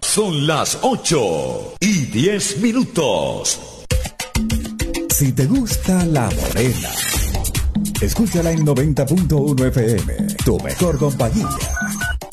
Son las 8:10. Si te gusta La Morena, escúchala en 90.1 FM, tu mejor compañía.